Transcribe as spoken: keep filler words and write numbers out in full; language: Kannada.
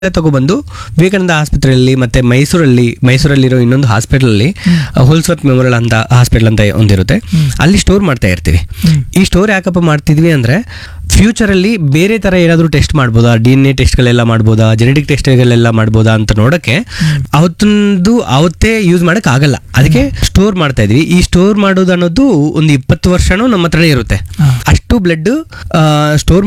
ತಗೊಬಂದು ವಿವೇಕಾನಂದ ಆಸ್ಪತ್ರೆಯಲ್ಲಿ ಮತ್ತೆ ಮೈಸೂರಲ್ಲಿ ಮೈಸೂರಲ್ಲಿರೋ ಇನ್ನೊಂದು ಹಾಸ್ಪಿಟಲಲ್ಲಿ ಹೋಲ್ಸ್ವರ್ತ್ ಮೆಮೋರಿಯಲ್ ಅಂತ ಹಾಸ್ಪಿಟಲ್ ಅಂತ ಒಂದಿರುತ್ತೆ, ಅಲ್ಲಿ ಸ್ಟೋರ್ ಮಾಡ್ತಾ ಇರ್ತೀವಿ. ಈ ಸ್ಟೋರ್ ಯಾಕಪ್ಪ ಮಾಡ್ತಿದ್ವಿ ಅಂದ್ರೆ ಫ್ಯೂಚರಲ್ಲಿ ಬೇರೆ ತರ ಏನಾದರೂ ಟೆಸ್ಟ್ ಮಾಡ್ಬೋದಾ, ಡಿ ಎನ್ ಎ ಟೆಸ್ಟ್ಗಳೆಲ್ಲ ಮಾಡ್ಬೋದಾ, ಜೆನೆಟಿಕ್ ಟೆಸ್ಟ್ಗಳೆಲ್ಲ ಮಾಡ್ಬೋದಾ ಅಂತ ನೋಡಕ್ಕೆ ಅವತ್ತೊಂದು ಅವತ್ತೇ ಯೂಸ್ ಮಾಡಕ್ ಆಗಲ್ಲ. ಅದಕ್ಕೆ ಸ್ಟೋರ್ ಮಾಡ್ತಾ ಇದ್ವಿ. ಈ ಸ್ಟೋರ್ ಮಾಡೋದು ಅನ್ನೋದು ಒಂದು ಇಪ್ಪತ್ತು ವರ್ಷನೂ ನಮ್ಮ ಹತ್ರನೇ ಇರುತ್ತೆ. ಅಷ್ಟು ಬ್ಲಡ್ ಸ್ಟೋರ್